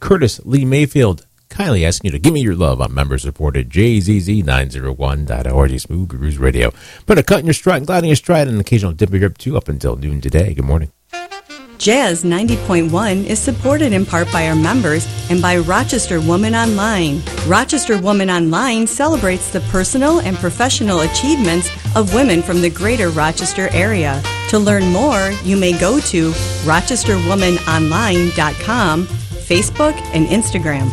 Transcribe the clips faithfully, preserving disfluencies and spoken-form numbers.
Curtis Lee Mayfield. Kylie asking you to give me your love on member-supported J Z Z nine oh one dot org, Smooth Grooves Radio. Put a cut in your stride and glide in your stride and an occasional dip or grip too up until noon today. Good morning. Jazz ninety point one is supported in part by our members and by Rochester Woman Online. Rochester Woman Online celebrates the personal and professional achievements of women from the greater Rochester area. To learn more, you may go to rochester woman online dot com, Facebook, and Instagram.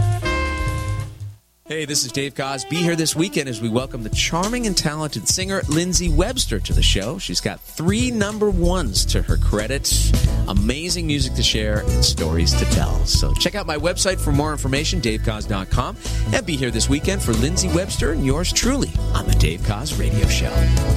Hey, this is Dave Koz. Be here this weekend as we welcome the charming and talented singer Lindsay Webster to the show. She's got three number ones to her credit, amazing music to share, and stories to tell. So check out my website for more information, dave koz dot com, and be here this weekend for Lindsay Webster and yours truly on the Dave Koz Radio Show.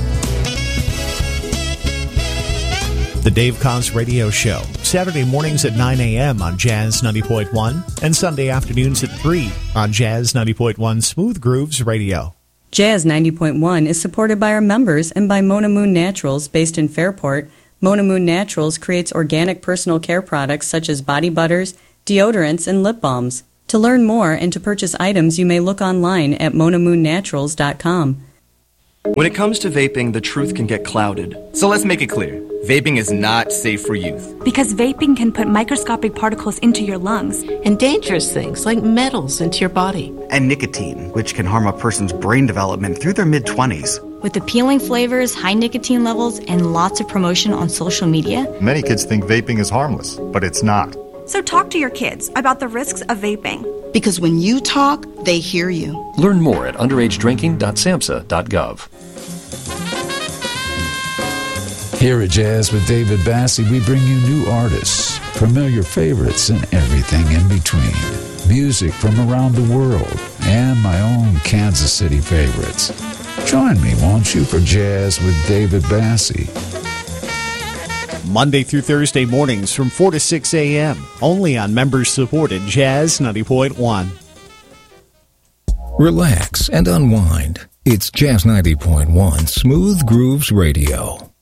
The Dave Koz Radio Show, Saturday mornings at nine a.m. on Jazz ninety point one and Sunday afternoons at three on Jazz ninety point one Smooth Grooves Radio. Jazz ninety point one is supported by our members and by Mona Moon Naturals based in Fairport. Mona Moon Naturals creates organic personal care products such as body butters, deodorants, and lip balms. To learn more and to purchase items, you may look online at mona moon naturals dot com. When it comes to vaping, the truth can get clouded. So let's make it clear. Vaping is not safe for youth. Because vaping can put microscopic particles into your lungs. And dangerous things like metals into your body. And nicotine, which can harm a person's brain development through their mid-twenties. With appealing flavors, high nicotine levels, and lots of promotion on social media. Many kids think vaping is harmless, but it's not. So talk to your kids about the risks of vaping. Because when you talk, they hear you. Learn more at underage drinking dot samhsa dot gov. Here at Jazz with David Bassie, we bring you new artists, familiar favorites, and everything in between. Music from around the world, and my own Kansas City favorites. Join me, won't you, for Jazz with David Bassie. Monday through Thursday mornings from four to six a.m., only on members-supported Jazz ninety point one. Relax and unwind. It's Jazz ninety point one Smooth Grooves Radio.